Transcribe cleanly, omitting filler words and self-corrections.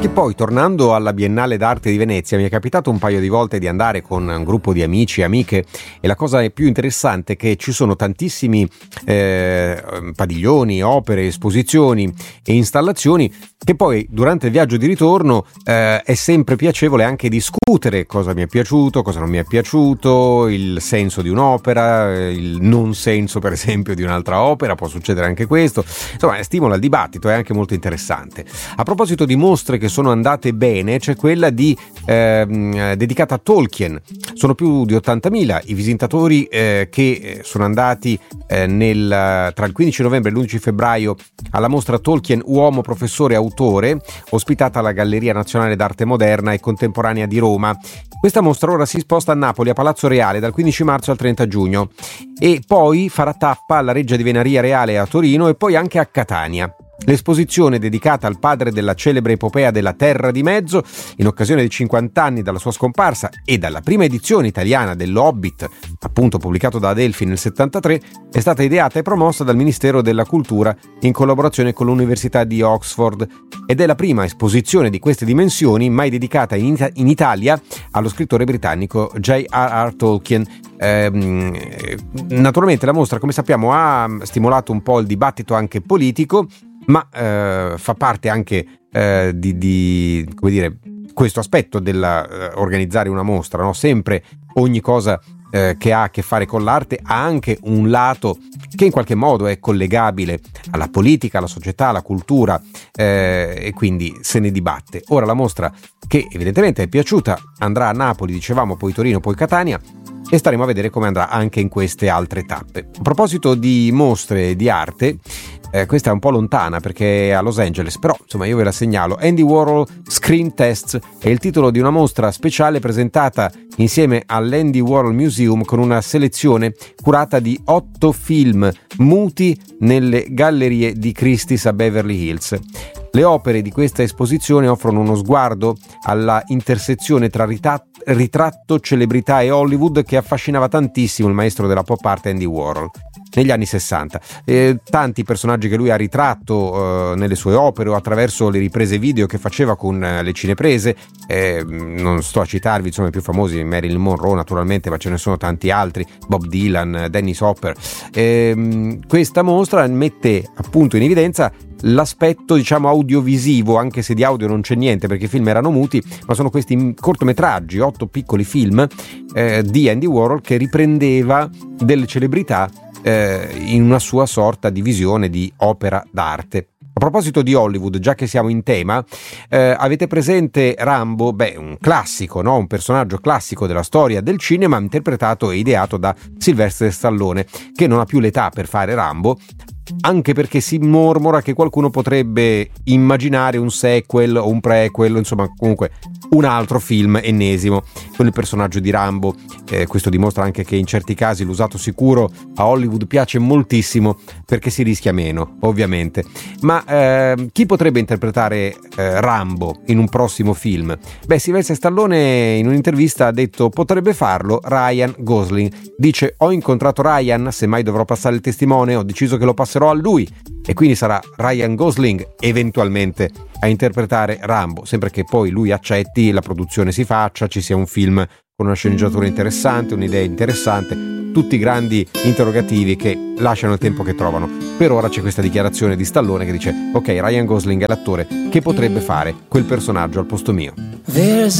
Che poi, tornando alla Biennale d'Arte di Venezia, mi è capitato un paio di volte di andare con un gruppo di amici e amiche, e la cosa più interessante è che ci sono tantissimi padiglioni, opere, esposizioni e installazioni che poi durante il viaggio di ritorno è sempre piacevole anche discutere cosa mi è piaciuto, cosa non mi è piaciuto, il senso di un'opera, il non senso per esempio di un'altra opera, può succedere anche questo, insomma stimola il dibattito, è anche molto interessante. A proposito di mostre che sono andate bene, c'è quella dedicata a Tolkien. Sono più di 80.000 i visitatori che sono andati tra il 15 novembre e l'11 febbraio alla mostra Tolkien Uomo, Professore, Autore, ospitata alla Galleria Nazionale d'Arte Moderna e Contemporanea di Roma. Questa mostra ora si sposta a Napoli, a Palazzo Reale, dal 15 marzo al 30 giugno e poi farà tappa alla Reggia di Venaria Reale a Torino e poi anche a Catania. L'esposizione, dedicata al padre della celebre epopea della Terra di Mezzo, in occasione dei 50 anni dalla sua scomparsa e dalla prima edizione italiana dell'Hobbit, appunto pubblicato da Adelphi nel 73, è stata ideata e promossa dal Ministero della Cultura in collaborazione con l'Università di Oxford ed è la prima esposizione di queste dimensioni mai dedicata in Italia allo scrittore britannico J.R.R. Tolkien. Naturalmente la mostra, come sappiamo, ha stimolato un po' il dibattito anche politico, ma fa parte anche di come dire, questo aspetto dell'organizzare una mostra, no? Sempre ogni cosa che ha a che fare con l'arte ha anche un lato che in qualche modo è collegabile alla politica, alla società, alla cultura, e quindi se ne dibatte. Ora la mostra, che evidentemente è piaciuta, andrà a Napoli, dicevamo, poi Torino, poi Catania, e staremo a vedere come andrà anche in queste altre tappe. A proposito di mostre di arte, questa è un po' lontana perché è a Los Angeles, però insomma io ve la segnalo. Andy Warhol Screen Tests è il titolo di una mostra speciale presentata insieme all'Andy Warhol Museum con una selezione curata di 8 film muti nelle gallerie di Christie's a Beverly Hills. Le opere di questa esposizione offrono uno sguardo alla intersezione tra ritratto, celebrità e Hollywood che affascinava tantissimo il maestro della pop art Andy Warhol negli anni 60. Tanti personaggi che lui ha ritratto nelle sue opere o attraverso le riprese video che faceva con le cineprese, non sto a citarvi insomma i più famosi, Marilyn Monroe naturalmente, ma ce ne sono tanti altri, Bob Dylan, Dennis Hopper. Questa mostra mette appunto in evidenza l'aspetto diciamo audiovisivo, anche se di audio non c'è niente perché i film erano muti, ma sono questi cortometraggi, 8 piccoli film di Andy Warhol che riprendeva delle celebrità in una sua sorta di visione di opera d'arte. A proposito di Hollywood, già che siamo in tema, avete presente Rambo? Un classico, no? Un personaggio classico della storia del cinema, interpretato e ideato da Sylvester Stallone, che non ha più l'età per fare Rambo, anche perché si mormora che qualcuno potrebbe immaginare un sequel o un prequel, insomma comunque un altro film ennesimo con il personaggio di Rambo. Questo dimostra anche che in certi casi l'usato sicuro a Hollywood piace moltissimo perché si rischia meno, ovviamente. Ma chi potrebbe interpretare Rambo in un prossimo film? Sylvester Stallone in un'intervista ha detto potrebbe farlo Ryan Gosling. Dice: ho incontrato Ryan, se mai dovrò passare il testimone ho deciso che lo passerò a lui e quindi sarà Ryan Gosling eventualmente a interpretare Rambo, sempre che poi lui accetti, la produzione si faccia, ci sia un film con una sceneggiatura interessante, un'idea interessante, tutti grandi interrogativi che lasciano il tempo che trovano. Per ora c'è questa dichiarazione di Stallone che dice ok, Ryan Gosling è l'attore che potrebbe fare quel personaggio al posto mio. There's